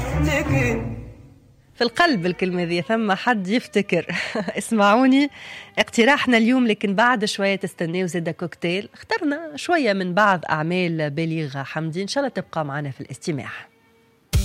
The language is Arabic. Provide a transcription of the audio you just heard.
يفتكر في القلب الكلمة ذي ثم حد يفتكر. اسمعوني، اقتراحنا اليوم لكن بعد شوية تستناو زيدا كوكتيل، اخترنا شوية من بعض أعمال بليغ حمدي، إن شاء الله تبقى معنا في الاستماع.